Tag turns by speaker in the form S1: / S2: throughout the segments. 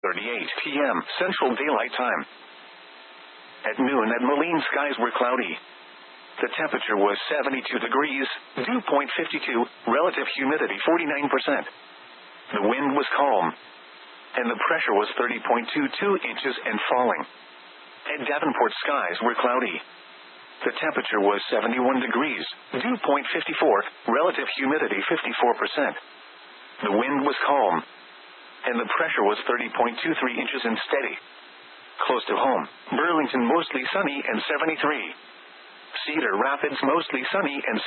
S1: p.m. Central Daylight Time. At noon at Moline, skies were cloudy. The temperature was 72 degrees, dew point 52, relative humidity 49%. The wind was calm, and the pressure was 30.22 inches and falling. At Davenport, skies were cloudy. The temperature was 71 degrees, dew point 54, relative humidity 54%. The wind was calm, and the pressure was 30.23 inches and steady. Close to home, Burlington mostly sunny and 73. Cedar Rapids mostly sunny and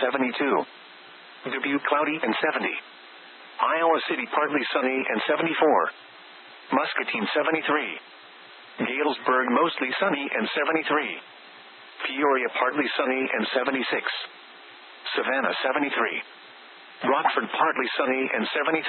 S1: 72. Dubuque cloudy and 70. Iowa City partly sunny and 74. Muscatine 73. Galesburg mostly sunny and 73. Peoria partly sunny and 76. Savannah 73. Rockford partly sunny and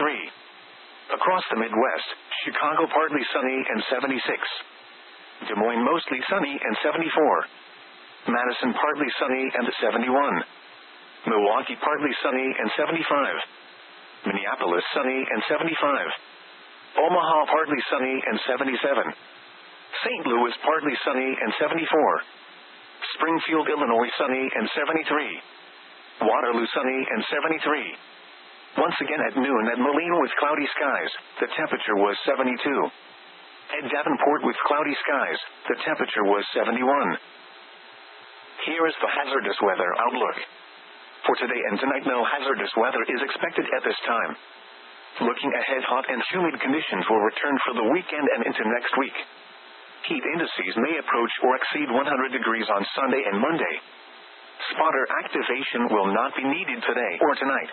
S1: 73. Across the Midwest, Chicago partly sunny and 76. Des Moines mostly sunny and 74. Madison partly sunny and 71. Milwaukee partly sunny and 75. Minneapolis sunny and 75. Omaha partly sunny and 77. St. Louis partly sunny and 74. Springfield, Illinois sunny and 73. Waterloo sunny and 73. Once again at noon at Moline with cloudy skies, the temperature was 72. At Davenport with cloudy skies, the temperature was 71. Here is the hazardous weather outlook. For today and tonight, no hazardous weather is expected at this time. Looking ahead, hot and humid conditions will return for the weekend and into next week. Heat indices may approach or exceed 100 degrees on Sunday and Monday. Spotter activation will not be needed today or tonight.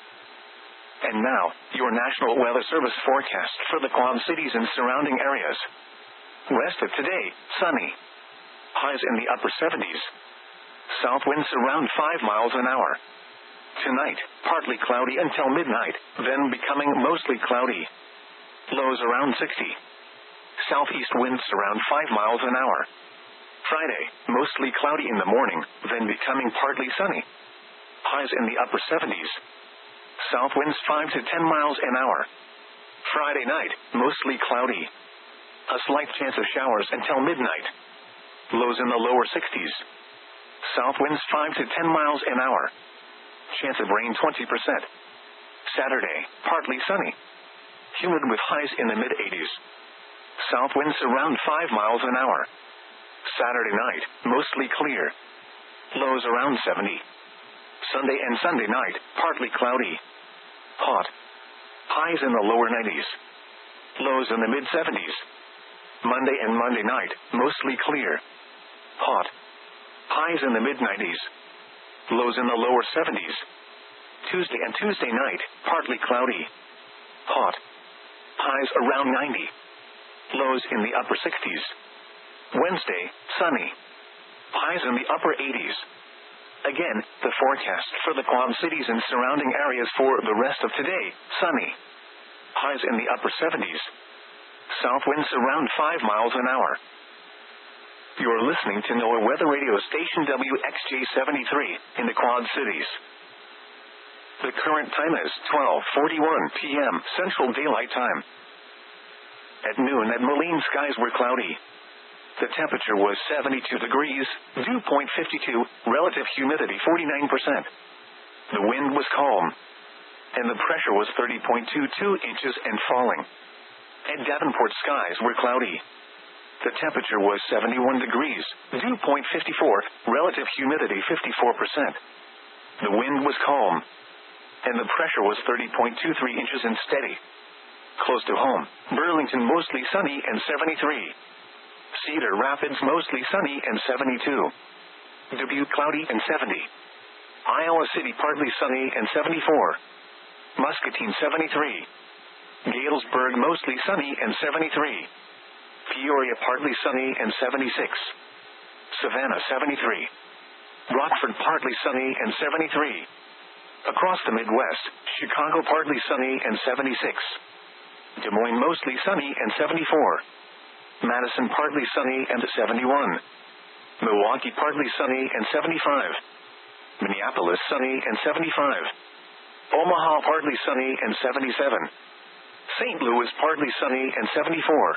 S1: And now, your National Weather Service forecast for the Quad Cities and surrounding areas. Rest of today, sunny. Highs in the upper 70s. South winds around 5 miles an hour. Tonight, partly cloudy until midnight, then becoming mostly cloudy. Lows around 60. Southeast winds around 5 miles an hour. Friday, mostly cloudy in the morning, then becoming partly sunny. Highs in the upper 70s. South winds 5 to 10 miles an hour. Friday night, mostly cloudy. A slight chance of showers until midnight. Lows in the lower 60s. South winds 5 to 10 miles an hour. Chance of rain 20%. Saturday, partly sunny. Humid with highs in the mid-80s. South winds around 5 miles an hour. Saturday night, mostly clear. Lows around 70. Sunday and Sunday night, partly cloudy. Hot. Highs in the lower 90s. Lows in the mid-70s. Monday and Monday night, mostly clear. Hot. Highs in the mid-90s. Lows in the lower 70s. Tuesday and Tuesday night, partly cloudy. Hot. Highs around 90. Lows in the upper 60s. Wednesday, sunny. Highs in the upper 80s. Again, the forecast for the Quad Cities and surrounding areas for the rest of today, sunny. Highs in the upper 70s. South winds around 5 miles an hour. You're listening to NOAA Weather Radio Station WXJ73 in the Quad Cities. The current time is 12:41 p.m. Central Daylight Time. At noon at Moline, skies were cloudy. The temperature was 72 degrees, dew point 52, relative humidity 49%. The wind was calm, and the pressure was 30.22 inches and falling. At Davenport, skies were cloudy. The temperature was 71 degrees, dew point 54, relative humidity 54%. The wind was calm, and the pressure was 30.23 inches and steady. Close to home, Burlington mostly sunny and 73. Cedar Rapids mostly sunny and 72. Dubuque cloudy and 70. Iowa City partly sunny and 74. Muscatine 73. Galesburg mostly sunny and 73. Peoria partly sunny and 76. Savannah 73. Rockford partly sunny and 73. Across the Midwest, Chicago partly sunny and 76. Des Moines mostly sunny and 74. Madison partly sunny and 71. Milwaukee partly sunny and 75. Minneapolis sunny and 75. Omaha partly sunny and 77. St. Louis partly sunny and 74.